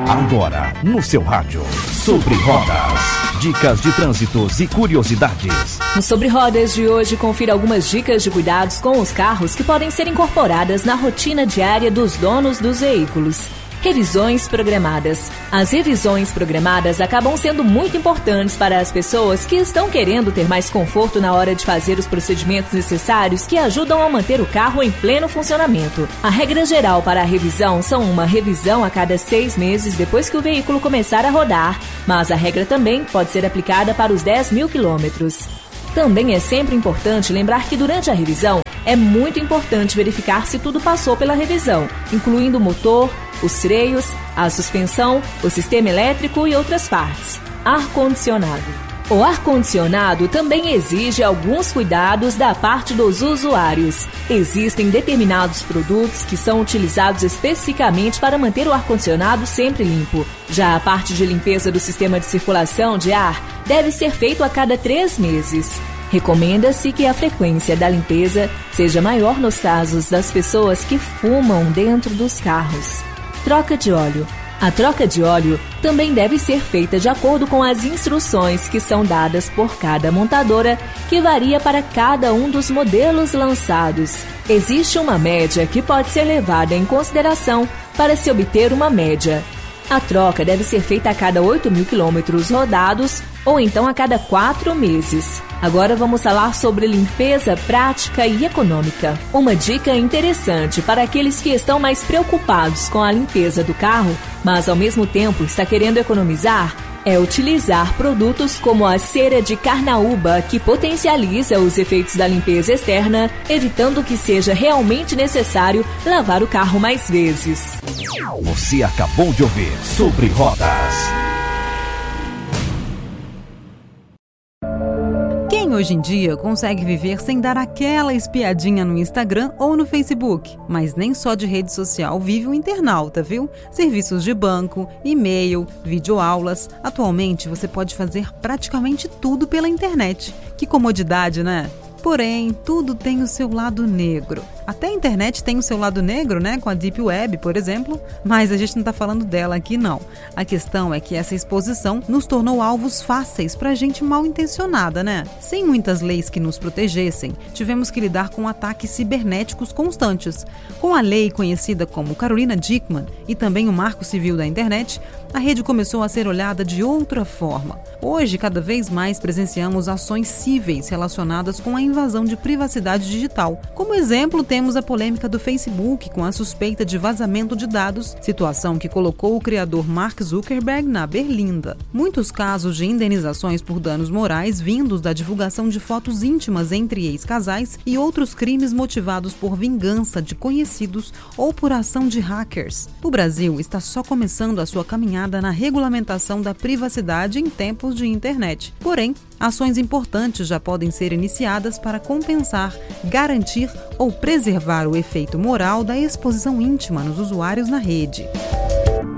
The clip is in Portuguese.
Agora, no seu rádio, Sobre Rodas. Dicas de trânsitos e curiosidades. No Sobre Rodas de hoje, confira algumas dicas de cuidados com os carros que podem ser incorporadas na rotina diária dos donos dos veículos. Revisões programadas. As revisões programadas acabam sendo muito importantes para as pessoas que estão querendo ter mais conforto na hora de fazer os procedimentos necessários que ajudam a manter o carro em pleno funcionamento. A regra geral para a revisão são uma revisão a cada 6 meses depois que o veículo começar a rodar, mas a regra também pode ser aplicada para os 10.000 quilômetros. Também é sempre importante lembrar que durante a revisão é muito importante verificar se tudo passou pela revisão, incluindo o motor, os freios, a suspensão, o sistema elétrico e outras partes. Ar-condicionado. O ar-condicionado também exige alguns cuidados da parte dos usuários. Existem determinados produtos que são utilizados especificamente para manter o ar-condicionado sempre limpo. Já a parte de limpeza do sistema de circulação de ar deve ser feito a cada 3 meses. Recomenda-se que a frequência da limpeza seja maior nos casos das pessoas que fumam dentro dos carros. Troca de óleo. A troca de óleo também deve ser feita de acordo com as instruções que são dadas por cada montadora, que varia para cada um dos modelos lançados. Existe uma média que pode ser levada em consideração para se obter uma média. A troca deve ser feita a cada 8.000 quilômetros rodados ou então a cada 4 meses. Agora vamos falar sobre limpeza prática e econômica. Uma dica interessante para aqueles que estão mais preocupados com a limpeza do carro, mas ao mesmo tempo está querendo economizar, é utilizar produtos como a cera de carnaúba, que potencializa os efeitos da limpeza externa, evitando que seja realmente necessário lavar o carro mais vezes. Você acabou de ouvir Sobre Rodas. Quem hoje em dia consegue viver sem dar aquela espiadinha no Instagram ou no Facebook? Mas nem só de rede social vive o internauta, viu? Serviços de banco, e-mail, videoaulas. Atualmente você pode fazer praticamente tudo pela internet. Que comodidade, né? Porém, tudo tem o seu lado negro. Até a internet tem o seu lado negro, né? Com a Deep Web, por exemplo. Mas a gente não está falando dela aqui, não. A questão é que essa exposição nos tornou alvos fáceis para gente mal intencionada, né? Sem muitas leis que nos protegessem, tivemos que lidar com ataques cibernéticos constantes. Com a lei conhecida como Carolina Dickmann e também o Marco Civil da Internet, a rede começou a ser olhada de outra forma. Hoje, cada vez mais presenciamos ações cíveis relacionadas com a invasão de privacidade digital. Como exemplo, temos a polêmica do Facebook com a suspeita de vazamento de dados, situação que colocou o criador Mark Zuckerberg na berlinda. Muitos casos de indenizações por danos morais vindos da divulgação de fotos íntimas entre ex-casais e outros crimes motivados por vingança de conhecidos ou por ação de hackers. O Brasil está só começando a sua caminhada na regulamentação da privacidade em tempos de internet. Porém, ações importantes já podem ser iniciadas para compensar, garantir ou preservar o efeito moral da exposição íntima nos usuários na rede.